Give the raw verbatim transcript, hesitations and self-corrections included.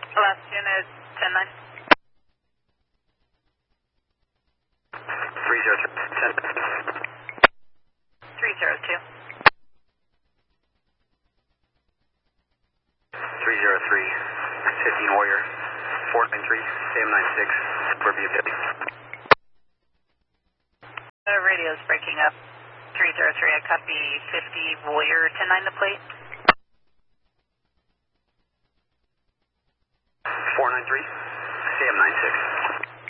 Last unit, ten nine. three zero two. ten. three zero two. three zero three. fifteen Warrior. four nine three. K M nine six. For B M W. The radio's breaking up. three zero three, I copy fifty Warrior, ten nine the plate. four nine three. K M nine six.